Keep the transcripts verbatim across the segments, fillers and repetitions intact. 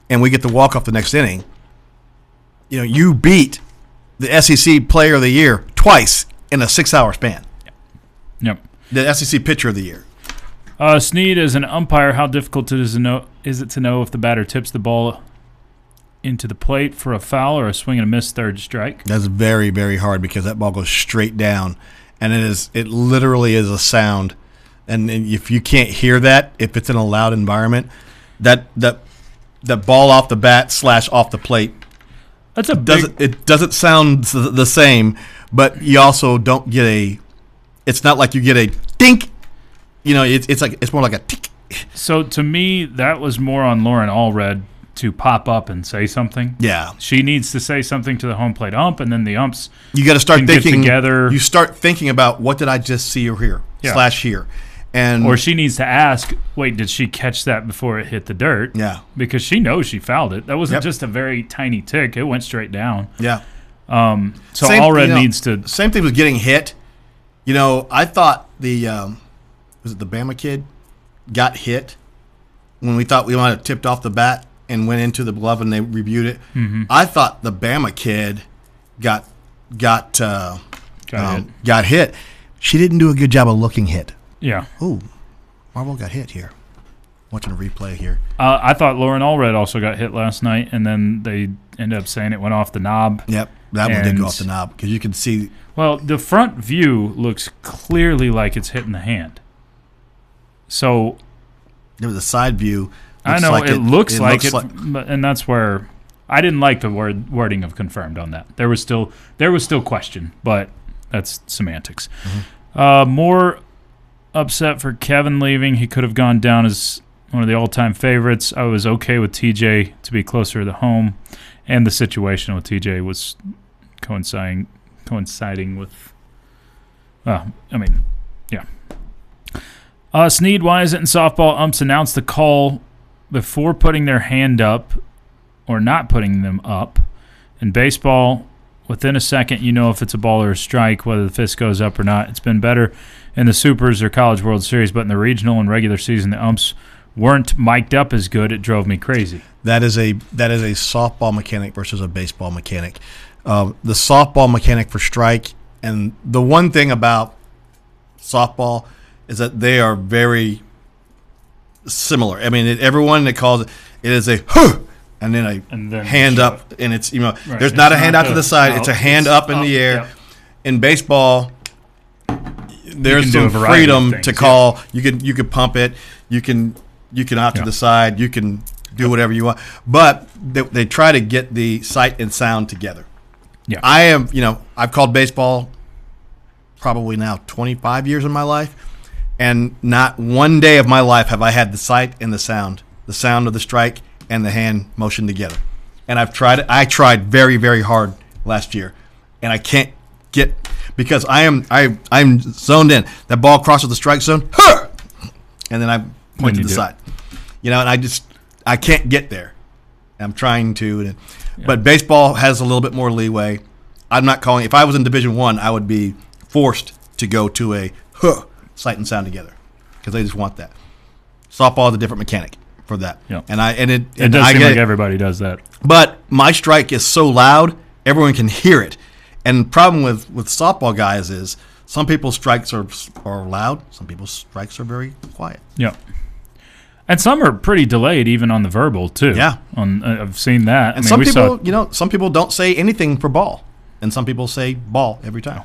and we get the walk-off the next inning, you know, you beat the S E C Player of the Year twice in a six-hour span. Yep. The S E C Pitcher of the Year. Uh, Snead, as an umpire, how difficult is it, know, is it to know if the batter tips the ball into the plate for a foul or a swing and a miss third strike? That's very, very hard because that ball goes straight down, and it is it literally is a sound. And if you can't hear that, if it's in a loud environment, that that that ball off the bat slash off the plate, that's a big, doesn't it doesn't sound the same, but you also don't get a. It's not like you get a dink. You know, it's it's like it's more like a tick. So to me, that was more on Lauren Allred to pop up and say something. Yeah, she needs to say something to the home plate ump, and then the umps. You got to start thinking together. You start thinking about what did I just see or hear yeah. slash hear, and or she needs to ask, wait, did she catch that before it hit the dirt? Yeah, because she knows she fouled it. That wasn't yep. just a very tiny tick; it went straight down. Yeah. Um. So same, Allred you know, needs to. Same thing with getting hit. You know, I thought the um, was it the Bama kid got hit when we thought we might have tipped off the bat and went into the glove and they reviewed it. Mm-hmm. I thought the Bama kid got got uh, got, um, hit. got hit. She didn't do a good job of looking hit. Yeah. Ooh, Marvel got hit here. Watching a replay here. Uh, I thought Lauren Allred also got hit last night, and then they ended up saying it went off the knob. Yep, that one did go off the knob because you can see. Well, the front view looks clearly like it's hitting the hand. So there was a side view. I know like it, it looks it like looks it, like, and that's where I didn't like the word wording of confirmed on that. There was still there was still question, but that's semantics. Mm-hmm. Uh, more upset for Kevin leaving. He could have gone down as one of the all-time favorites. I was okay with T J to be closer to home, and the situation with T J was coinciding coinciding with. Well, I mean, yeah. Uh, Snead, why is it in softball umps announce the call before putting their hand up or not putting them up? In baseball, within a second, you know if it's a ball or a strike, whether the fist goes up or not. It's been better in the Supers or College World Series, but in the regional and regular season, the umps weren't mic'd up as good. It drove me crazy. That is a that is a softball mechanic versus a baseball mechanic. Um, the softball mechanic for strike, and the one thing about softball is that they are very similar. I mean, it, everyone that calls it, it is a huh, and then a and then hand up, and it's, you know, right. there's it's not a hand out to the side. out. It's a hand it's up in up, the air. yeah. In baseball, there's some freedom things, to call. Yeah. You can you can pump it. You can you can out to yeah. the side. You can do whatever you want. But they, they try to get the sight and sound together. Yeah, I am. You know, I've called baseball probably now twenty-five years in my life, and not one day of my life have I had the sight and the sound, the sound of the strike and the hand motion together. And I've tried it. I tried very very hard last year, and I can't get because I am I I'm zoned in. That ball crosses the strike zone, huh, and then I point to the side. You know, and I just I can't get there. I'm trying to, and, yeah. but baseball has a little bit more leeway. I'm not calling. If I was in Division One, I would be forced to go to a huh, sight and sound together because they just want that. Softball is a different mechanic for that. Yeah. And I and it it and does I seem like it. everybody does that. But my strike is so loud, everyone can hear it. And the problem with, with softball guys is some people's strikes are are loud, some people's strikes are very quiet. Yeah. And some are pretty delayed, even on the verbal too. Yeah, on uh, I've seen that. And I mean, some we people, saw, you know, some people don't say anything for ball, and some people say ball every time.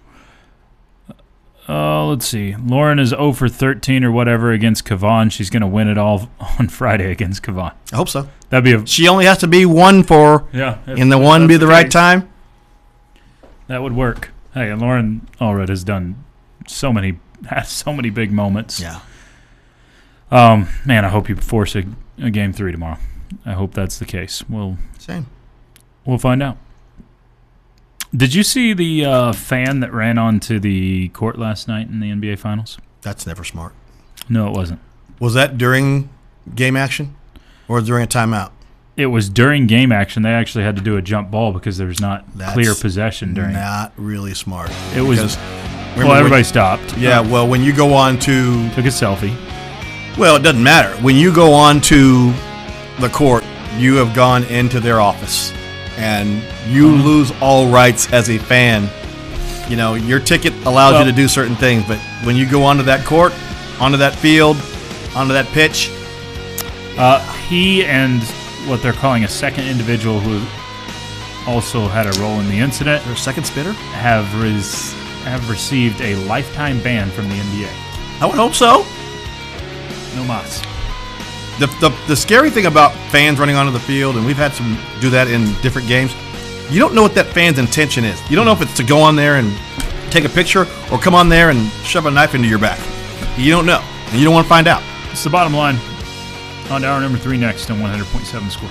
Uh, let's see. Lauren is zero for thirteen or whatever against Kavan. She's going to win it all on Friday against Kavan. I hope so. That'd be a she only has to be one for yeah, and the one be the, the right time. That would work. Hey, and Lauren Allred has done so many has so many big moments. Yeah. Um, man, I hope you force a, a game three tomorrow. I hope that's the case. We'll same. We'll find out. Did you see the uh, fan that ran onto the court last night in the N B A Finals? That's never smart. No, it wasn't. Was that during game action or during a timeout? It was during game action. They actually had to do a jump ball because there was not That's clear possession during. Not really smart. It was. Because, well, everybody when, stopped. Yeah. Uh, well, when you go on to took a selfie. Well, it doesn't matter. When you go on to the court you have gone into their office and you mm-hmm. lose all rights as a fan. You know, your ticket allows well, you to do certain things, but when you go onto that court, onto that field, onto that pitch. Uh, he and what they're calling a second individual who also had a role in the incident. Their second spitter? Have, res- have received a lifetime ban from the N B A. I would hope so. No mas. The, the the scary thing about fans running onto the field, and we've had some do that in different games, you don't know what that fan's intention is. You don't know if it's to go on there and take a picture or come on there and shove a knife into your back. You don't know, and you don't want to find out. It's the bottom line. On to hour number three next on one hundred point seven Score.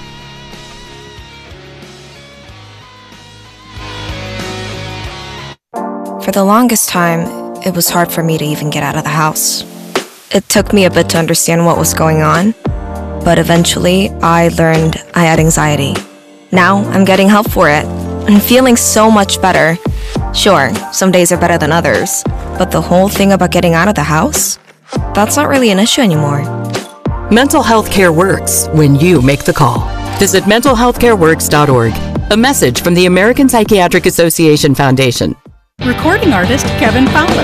For the longest time, it was hard for me to even get out of the house. It took me a bit to understand what was going on, but eventually I learned I had anxiety. Now I'm getting help for it and feeling so much better. Sure, some days are better than others, but the whole thing about getting out of the house, that's not really an issue anymore. Mental health care works when you make the call. Visit mental health care works dot org. A message from the American Psychiatric Association Foundation. Recording artist Kevin Fowler.